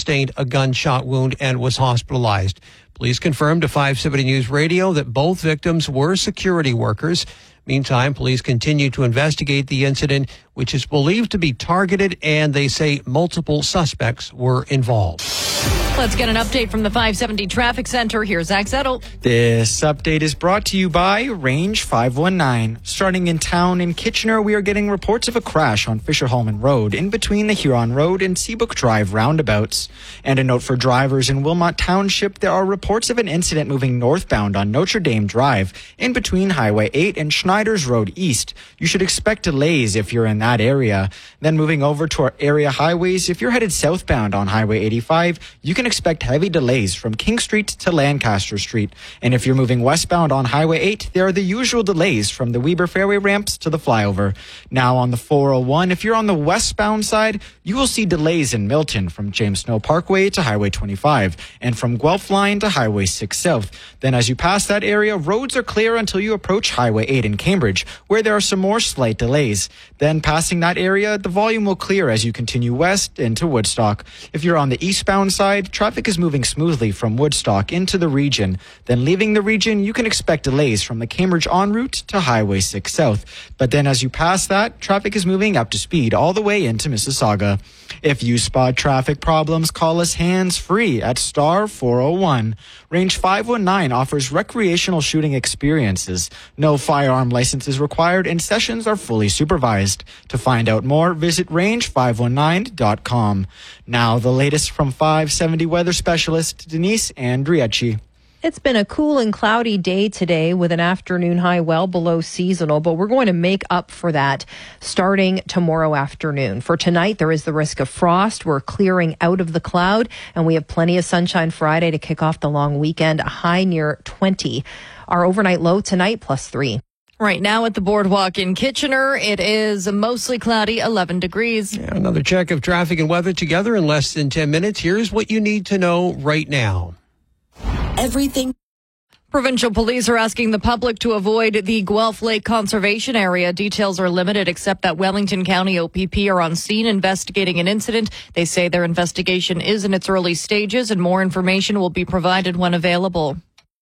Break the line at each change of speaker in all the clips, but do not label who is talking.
sustained a gunshot wound and was hospitalized. Police confirmed to 570 News Radio that both victims were security workers. Meantime, police continue to investigate the incident, which is believed to be targeted, and they say multiple suspects were involved.
Let's get an update from the 570 Traffic Center. Here's Zach Zettel.
This update is brought to you by Range 519. Starting in town in Kitchener, we are getting reports of a crash on Fisher-Holman Road in between the Huron Road and Seabrook Drive roundabouts. And a note for drivers in Wilmot Township, there are reports of an incident moving northbound on Notre Dame Drive in between Highway 8 and Schneider's Road East. You should expect delays if you're in that area. Then moving over to our area highways, if you're headed southbound on Highway 85, you can expect heavy delays from King Street to Lancaster Street. And if you're moving westbound on Highway 8, there are the usual delays from the Weber Fairway ramps to the flyover. Now on the 401, if you're on the westbound side, you will see delays in Milton from James Snow Parkway to Highway 25 and from Guelph Line to Highway 6 South. Then as you pass that area, roads are clear until you approach Highway 8 in Cambridge, where there are some more slight delays. Then passing that area, the volume will clear as you continue west into Woodstock. If you're on the eastbound side, traffic is moving smoothly from Woodstock into the region. Then leaving the region, you can expect delays from the Cambridge en route to Highway 6 South. But then as you pass that, traffic is moving up to speed all the way into Mississauga. If you spot traffic problems, call us hands-free at star 401. Range 519 offers recreational shooting experiences. No firearm license is required and sessions are fully supervised. To find out more, visit range519.com. Now the latest from 570 weather specialist Denise Andriecci.
It's been a cool and cloudy day today with an afternoon high well below seasonal, but we're going to make up for that starting tomorrow afternoon. For tonight, there is the risk of frost. We're clearing out of the cloud, and we have plenty of sunshine Friday to kick off the long weekend, a high near 20. Our overnight low tonight, +3.
Right now at the Boardwalk in Kitchener, it is mostly cloudy, 11 degrees.
Yeah, another check of traffic and weather together in less than 10 minutes. Here's what you need to know right now.
Everything.
Provincial police are asking the public to avoid the Guelph Lake Conservation Area. Details are limited, except that Wellington County OPP are on scene investigating an incident. They say their investigation is in its early stages and more information will be provided when available.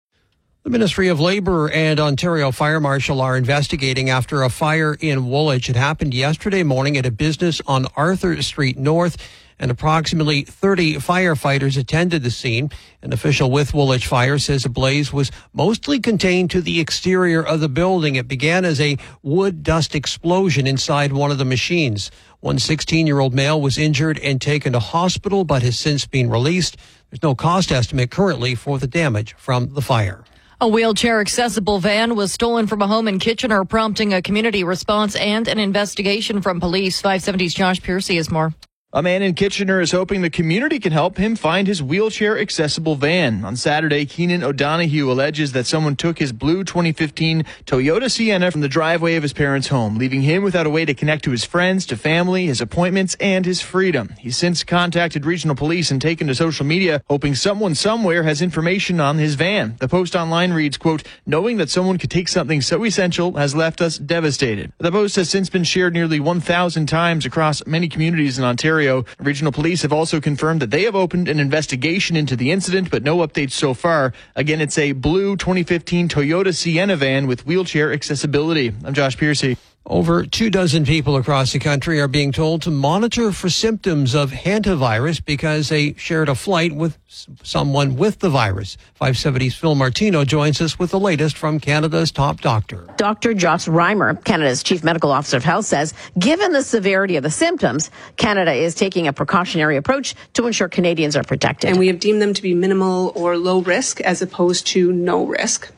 The Ministry of Labour and Ontario Fire Marshal are investigating after a fire in Woolwich. It happened yesterday morning at a business on Arthur Street North, and approximately 30 firefighters attended the scene. An official with Woolwich Fire says the blaze was mostly contained to the exterior of the building. It began as a wood dust explosion inside one of the machines. One 16-year-old male was injured and taken to hospital, but has since been released. There's no cost estimate currently for the damage from the fire.
A wheelchair-accessible van was stolen from a home in Kitchener, prompting a community response and an investigation from police. 570's Josh Piercy has more.
A man in Kitchener is hoping the community can help him find his wheelchair-accessible van. On Saturday, Keenan O'Donoghue alleges that someone took his blue 2015 Toyota Sienna from the driveway of his parents' home, leaving him without a way to connect to his friends, to family, his appointments, and his freedom. He's since contacted regional police and taken to social media, hoping someone somewhere has information on his van. The post online reads, quote, "Knowing that someone could take something so essential has left us devastated." The post has since been shared nearly 1,000 times across many communities in Ontario. Regional police have also confirmed that they have opened an investigation into the incident, but no updates so far. Again, it's a blue 2015 Toyota Sienna van with wheelchair accessibility. I'm Josh Piercy.
Over 24 people across the country are being told to monitor for symptoms of hantavirus because they shared a flight with someone with the virus. 570's Phil Martino joins us with the latest from Canada's top doctor.
Dr. Joss Reimer, Canada's Chief Medical Officer of Health, says given the severity of the symptoms, Canada is taking a precautionary approach to ensure Canadians are protected.
And we have deemed them to be minimal or low risk as opposed to no risk.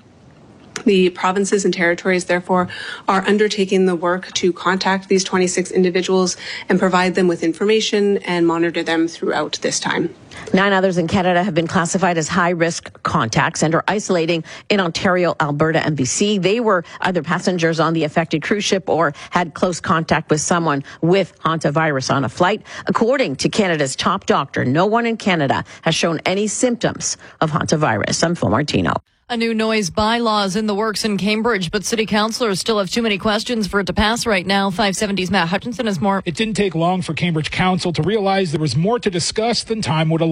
The provinces and territories, therefore, are undertaking the work to contact these 26 individuals and provide them with information and monitor them throughout this time.
9 others in Canada have been classified as high-risk contacts and are isolating in Ontario, Alberta, and BC. They were either passengers on the affected cruise ship or had close contact with someone with hantavirus on a flight. According to Canada's top doctor, no one in Canada has shown any symptoms of hantavirus. I'm Phil Martino.
A new noise bylaw is in the works in Cambridge, but city councillors still have too many questions for it to pass right now. 570's Matt Hutchinson has more.
It didn't take long for Cambridge Council to realize there was more to discuss than time would allow.